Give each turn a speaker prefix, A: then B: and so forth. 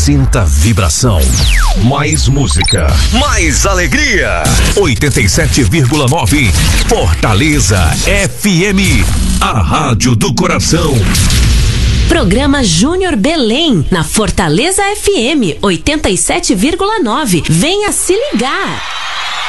A: Sinta vibração. Mais música. Mais alegria. 87,9. Fortaleza FM. A Rádio do Coração.
B: Programa Júnior Belém, na Fortaleza FM 87,9. Venha se ligar.